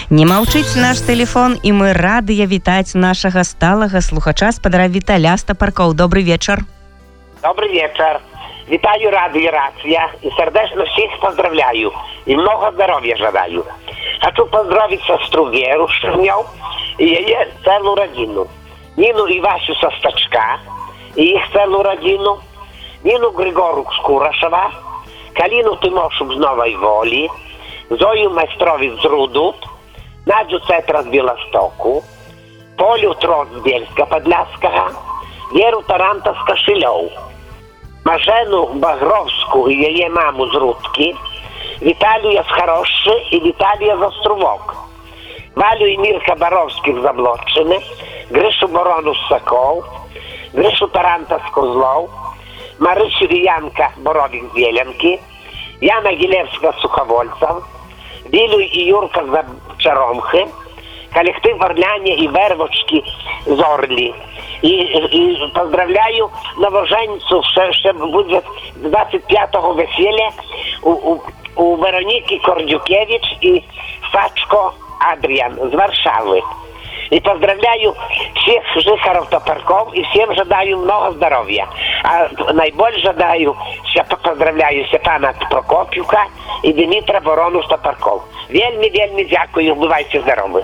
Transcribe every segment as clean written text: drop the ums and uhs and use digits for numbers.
Не маўчыць наш тэлефон, і мы радыя вітаць нашага сталага слухача спадара Віталя з Тапаркоў. Добрый вечар. Добрый вечер. Витаю радио «Рация» и сердечно всех поздравляю. И много здоровья желаю. Хочу поздравить сестру Веру Шернёв и ее целую родину. Нину и Васю Состачка и их целую родину. Нину Григору Скурашева, Калину Тимошук с Новой Воли, Зою Майстрович з Руду, Надю Цетра з Білостоку, Полю Трос з Бельська-Подляского, Веру Таранта з Кошельов, Мажену Багровську і її маму з Рудки, Віталія з Хороши і Віталія з Островок, Валю і Мірка Боровських з Заблочини, Гришу Борону з Сокол, Гришу Таранта з Козлов, Марисю і Янка Борових з Єлянки, Яна Гілевська з Суховольців, Вілю і Юрка з Чаромхи, коллектив Орляне и Вервочки з Орлі. И поздравляю новоженцев, что будет 25-го веселья у Вероники Кордюкевич и Сачко Адріан з Варшавы. И поздравляю всех жихаров Топорков и всем желаю много здоровья. А наибольше поздравляю Степана Прокопюка и Дмитра Ворону з Топорков. Вельми дякую, бывайте здоровы.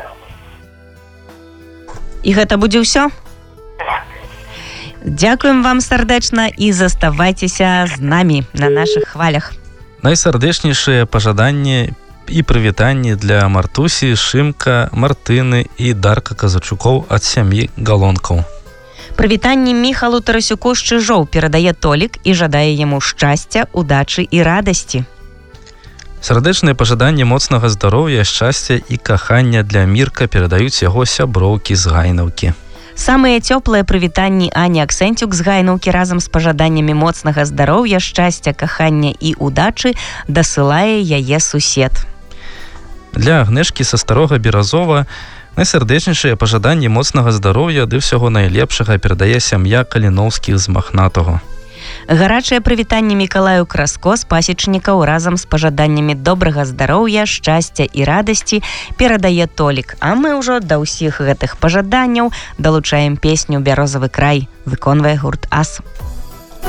І гэта будзе ўсё? Дзякуем вам сардэчна і заставайцеся з намі на нашых хвалях. Найсардэчнейшыя пажаданні і прывітанні для Мартусі, Шымка, Мартыны і Дарка Казачукоў ад сям'і Галонкаў. Прывітанні Міхалу Тарасюку з Чыжоў перадае Толік і жадае яму шчасця, удачы і радасці. Сардэчныя пажаданні моцнага здароўя, шчасця і кахання для Мірка перадаюць яго сяброўкі з Гайнаўкі. Самыя цёплыя прывітанні Ані Аксэнцюк з Гайнаўкі разам з пажаданнямі моцнага здароўя, шчасця, кахання і удачы дасылае яе сусед. Для Агнешкі са Старога Беразова найсардэчнейшыя пажаданні моцнага здароўя ды ўсяго найлепшага перадае сям'я Каліноўскіх з Махнатага. Гарачае прывітанне Мікалаю Краско з Пасечнікаў разам з пажаданнямі добрага здароўя, шчасця і радасці перадае Толік. А мы ўжо да ўсіх гэтых пажаданняў далучаем песню «Бярозавы край». Выконвае гурт «Ас».